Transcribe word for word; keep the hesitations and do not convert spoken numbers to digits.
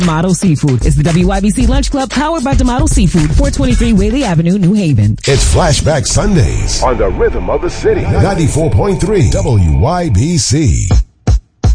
D'Amato Seafood is the W Y B C Lunch Club powered by D'Amato Seafood, four twenty-three Whaley Avenue, New Haven. It's Flashback Sundays on the Rhythm of the City, ninety-four point three W Y B C.